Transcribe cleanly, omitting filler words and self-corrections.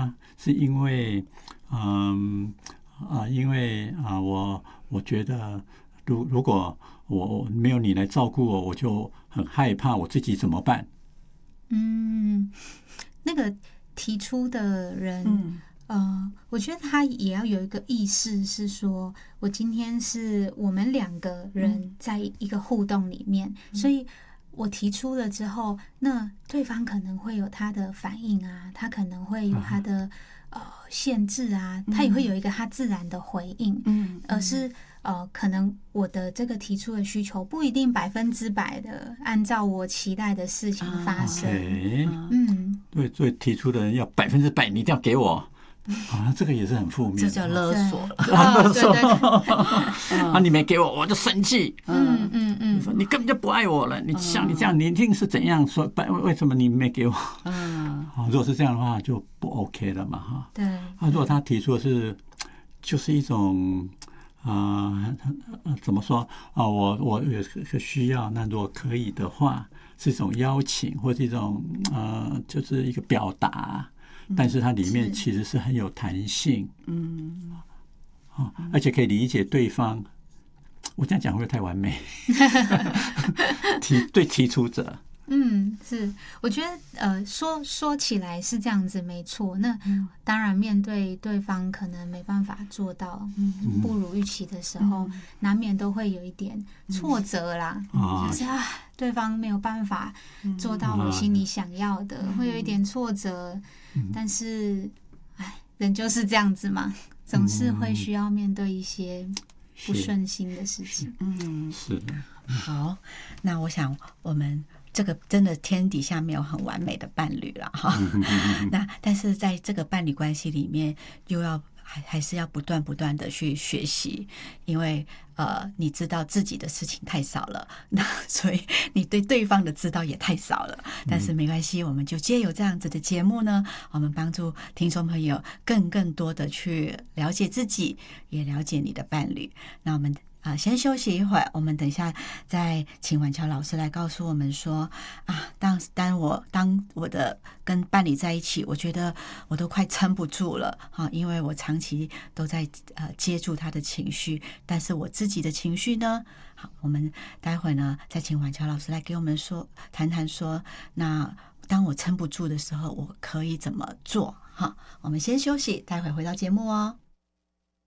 吗？是因为我觉得如果我没有你来照顾我，我就很害怕我自己怎么办？ 那个提出的人，我觉得他也要有一个意识，是说我今天是我们两个人在一个互动里面，所以我提出了之后，那对方可能会有他的反应啊，他可能会有他的限制啊，他也会有一个他自然的回应，而是可能我的这个提出的需求不一定100%的按照我期待的事情发生。 对，所以提出的人要100%，你一定要给我。这个也是很负面的， 这叫勒索。 勒索。你没给我，我就生气。说你根本就不爱我了。你像你这样，你一定是怎样说？为什么你没给我？如果是这样的话，就不 OK 了嘛，哈。 对。 如果他提出的就是一种怎么说我有个需要，那如果可以的话，是一种邀请，或是一种就是一个表达。但是它里面其实是很有弹性，而且可以理解对方。我这样讲会不会太完美？对提出者， 是，我觉得说起来是这样子，没错。那当然，面对对方可能没办法做到不如预期的时候，难免都会有一点挫折啦。就是对方没有办法做到我心里想要的，会有一点挫折。但是，人就是这样子嘛，总是会需要面对一些不顺心的事情。 是的。 好，那我想我们这个真的天底下没有很完美的伴侣了哈。那但是在这个伴侣关系里面，又要还是要不断的去学习，因为你知道自己的事情太少了，那所以你对对方的知道也太少了。但是没关系，我们就借由这样子的节目呢，我们帮助听众朋友更多的去了解自己，也了解你的伴侣。那我们先休息一会儿，我们等一下再请婉乔老师来告诉我们说当我的跟伴侣在一起，我觉得我都快撑不住了因为我长期都在接住他的情绪，但是我自己的情绪呢，好，我们待会呢再请婉乔老师来给我们谈谈说，那当我撑不住的时候，我可以怎么做？我们先休息，待会回到节目哦。